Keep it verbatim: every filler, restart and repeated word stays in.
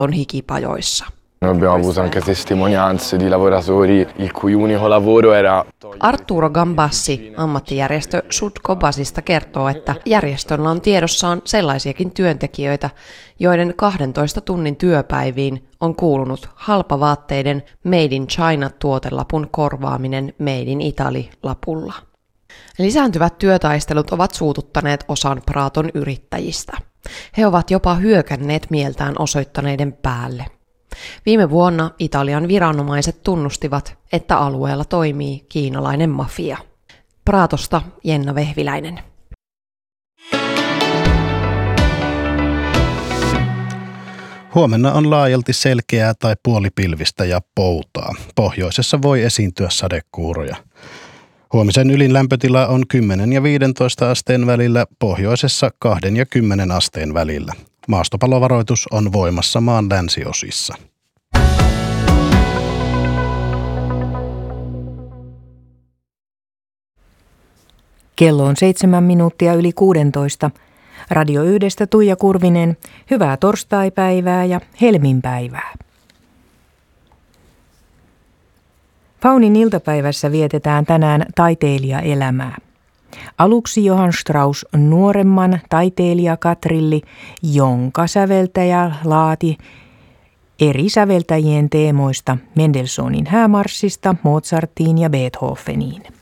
on hikipajoissa. Abbiamo avuto anche testimonianze di lavoratori il cui unico lavoro era... Arturo Gambassi, ammattijärjestö Sud-Cobasista, kertoo, että järjestöllä on tiedossaan sellaisiakin työntekijöitä, joiden kahdentoista tunnin työpäiviin on kuulunut halpavaatteiden Made in China-tuotelapun korvaaminen Made in Italy-lapulla. Lisääntyvät työtaistelut ovat suututtaneet osan Praton yrittäjistä. He ovat jopa hyökänneet mieltään osoittaneiden päälle. Viime vuonna Italian viranomaiset tunnustivat, että alueella toimii kiinalainen mafia. Pratosta Jenna Vehviläinen. Huomenna on laajalti selkeää tai puolipilvistä ja poutaa. Pohjoisessa voi esiintyä sadekuuroja. Huomisen ylin lämpötila on kymmenen ja viisitoista asteen välillä, pohjoisessa kaksi ja kymmenen asteen välillä. Maastopallovaroitus on voimassa maan länsiosissa. Kello on seitsemän minuuttia yli kuudentoista. Radio yhdestä Tuija Kurvinen. Hyvää torstaipäivää ja helminpäivää. Faunin iltapäivässä vietetään tänään taiteilijaelämää. Aluksi Johann Strauss nuoremman taiteilijakatrilli, jonka säveltäjä laati eri säveltäjien teemoista Mendelssohnin häämarssista Mozartiin ja Beethoveniin.